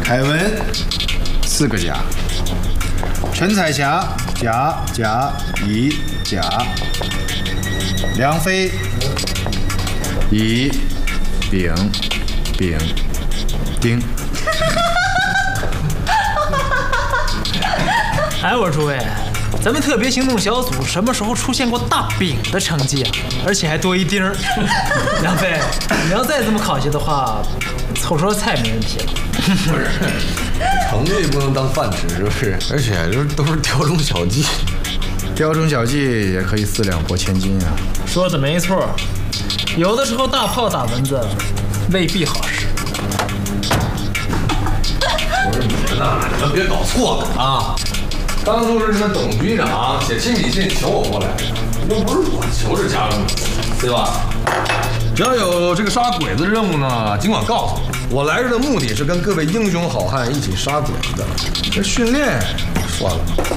凯文4个甲，陈彩霞甲乙甲，梁飞乙丙丁。 哎，我说诸位，咱们特别行动小组什么时候出现过大丙的成绩啊？而且还多一丁儿。梁飞，你要再这么考下去的话，凑桌菜没问题了。 不是，成绩不能当饭吃，是不是？而且都是雕中小技， 雕中小技也可以4两拨千斤啊。 说的没错，有的时候大炮打蚊子未必好使。 不是你们呐，你们别搞错了啊！当初是你们董局长写亲笔信求我过来的，又不是我求这家人，对吧？只要有这个杀鬼子的任务呢，尽管告诉我。我来这的目的是跟各位英雄好汉一起杀鬼子的，这训练算了。